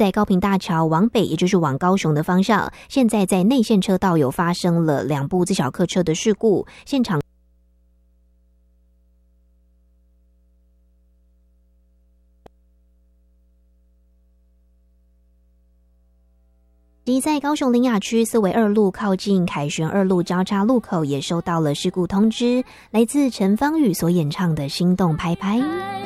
在高屏大桥往北，也就是往高雄的方向，现在在内线车道有发生了2部自小客车的事故，现场即在高雄苓雅区四维2路靠近凯旋2路交叉路口也收到了事故通知，来自陈芳宇所演唱的心动拍拍。